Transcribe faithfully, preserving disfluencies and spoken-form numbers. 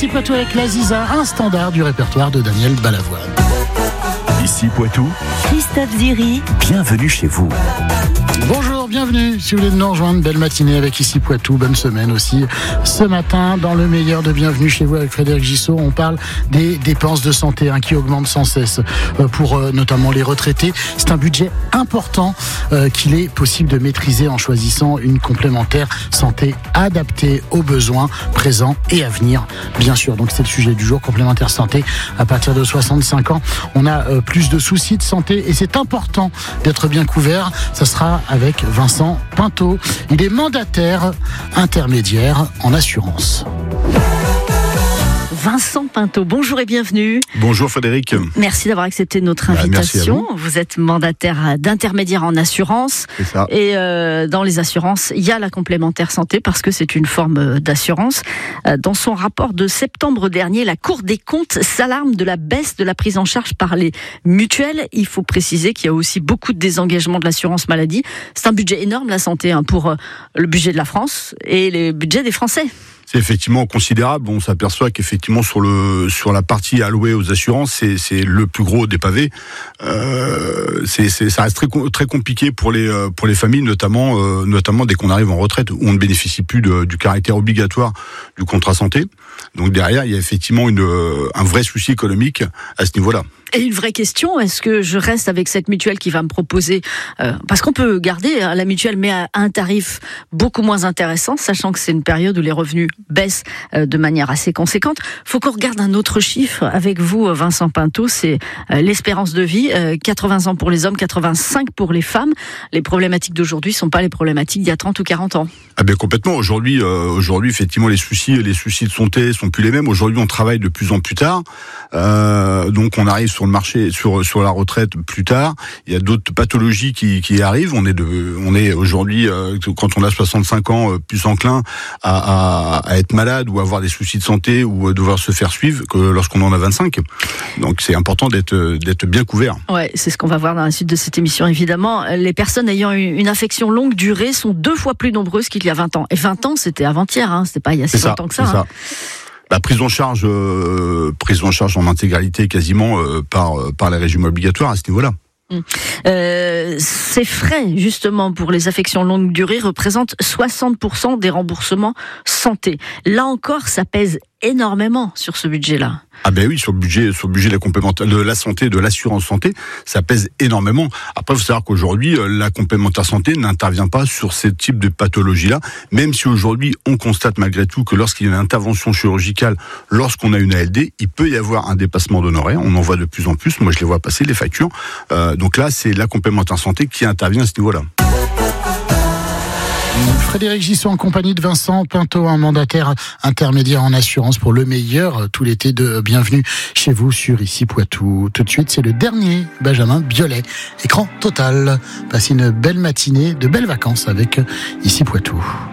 Ici Poitou avec l'Aziza, un standard du répertoire de Daniel Balavoine. Ici Poitou, Christophe Ziri, bienvenue chez vous. Bonjour, bienvenue. Si vous voulez nous rejoindre, belle matinée avec Ici Poitou, bonne semaine aussi. Ce matin, dans le meilleur de Bienvenue chez vous avec Frédéric Gissot, on parle des dépenses de santé hein, qui augmentent sans cesse pour euh, notamment les retraités. C'est un budget important euh, qu'il est possible de maîtriser en choisissant une complémentaire santé adaptée aux besoins présents et à venir, bien sûr. Donc c'est le sujet du jour, complémentaire santé. À partir de soixante-cinq ans, on a euh, plus de soucis de santé et c'est important d'être bien couvert. Ça sera avec Vincent Pinto. Il est mandataire intermédiaire en assurance. Vincent Pinto, bonjour et bienvenue. Bonjour Frédéric. Merci d'avoir accepté notre Bah, invitation. Vous. vous êtes mandataire d'intermédiaire en assurance. C'est ça. Et euh, dans les assurances, il y a la complémentaire santé parce que c'est une forme d'assurance. Euh, dans son rapport de septembre dernier, la Cour des comptes s'alarme de la baisse de la prise en charge par les mutuelles. Il faut préciser qu'il y a aussi beaucoup de désengagement de l'assurance maladie. C'est un budget énorme, la santé, hein, pour euh, le budget de la France et les budgets des Français. C'est effectivement considérable. On s'aperçoit qu'effectivement sur le sur la partie allouée aux assurances, c'est c'est le plus gros des pavés. Euh, c'est c'est ça reste très très compliqué pour les pour les familles, notamment euh, notamment dès qu'on arrive en retraite où on ne bénéficie plus de, du caractère obligatoire du contrat santé. Donc derrière, il y a effectivement une un vrai souci économique à ce niveau-là. Et une vraie question, est-ce que je reste avec cette mutuelle qui va me proposer, euh, parce qu'on peut garder hein, la mutuelle mais à un tarif beaucoup moins intéressant, sachant que c'est une période où les revenus baissent euh, de manière assez conséquente. Faut qu'on regarde un autre chiffre avec vous, Vincent Pinto, c'est euh, l'espérance de vie, euh, quatre-vingts ans pour les hommes, quatre-vingt-cinq pour les femmes. Les problématiques d'aujourd'hui sont pas les problématiques d'il y a trente ou quarante ans. Ah ben complètement. Aujourd'hui, euh, aujourd'hui effectivement, les soucis, les soucis de santé sont plus les mêmes. Aujourd'hui, on travaille de plus en plus tard, euh, donc on arrive sur le marché, sur sur la retraite plus tard. Il y a d'autres pathologies qui qui arrivent. On est de, on est aujourd'hui euh, quand on a soixante-cinq ans, euh, plus enclin à, à à être malade ou avoir des soucis de santé ou à devoir se faire suivre que lorsqu'on en a vingt-cinq. Donc c'est important d'être d'être bien couvert. Ouais, c'est ce qu'on va voir dans la suite de cette émission. Évidemment, les personnes ayant une affection longue durée sont deux fois plus nombreuses qu'il y a vingt ans. Et vingt ans, c'était avant-hier, hein. C'était pas il y a si longtemps que ça. C'est hein. ça. La prise en charge, euh, prise en charge en intégralité quasiment euh, par par les régimes obligatoires à ce niveau-là. Euh, ces frais, justement, pour les affections longue durée représentent soixante pour cent des remboursements santé. Là encore, ça pèse énormément sur ce budget-là. Ah ben oui, sur le budget, sur le budget de la complémentaire, de la santé, de l'assurance santé, ça pèse énormément. Après, il faut savoir qu'aujourd'hui, la complémentaire santé n'intervient pas sur ce type de pathologie-là, même si aujourd'hui, on constate malgré tout que lorsqu'il y a une intervention chirurgicale, lorsqu'on a une A L D, il peut y avoir un dépassement d'honoraires. On en voit de plus en plus. Moi, je les vois passer, les factures. Euh, donc là, c'est la complémentaire santé qui intervient à ce niveau-là. Frédéric Gissot en compagnie de Vincent Pinto, un mandataire intermédiaire en assurance pour le meilleur tout l'été de Bienvenue chez vous sur Ici Poitou. Tout de suite, c'est le dernier Benjamin Biolay. Écran total. Passez une belle matinée, de belles vacances avec Ici Poitou.